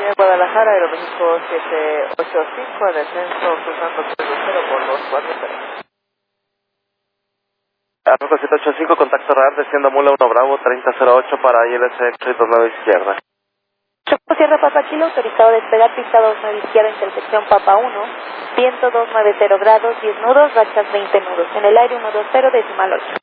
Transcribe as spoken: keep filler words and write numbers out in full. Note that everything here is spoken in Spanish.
de Guadalajara, Aeroméxico siete ocho cinco, en descenso cruzando cero cero por dos cuatro cero. Aeroméxico siete ocho cinco, contacto radar, desciendo Mula uno Bravo, treinta cero ocho para I L S Exit dos nueve izquierda. Choco Sierra Papa Kilo, autorizado despegar, pista dos nueve izquierda, intersección Papa uno, viento dos nueve cero grados, diez nudos, rachas veinte nudos, en el aire uno dos cero, decimal ocho.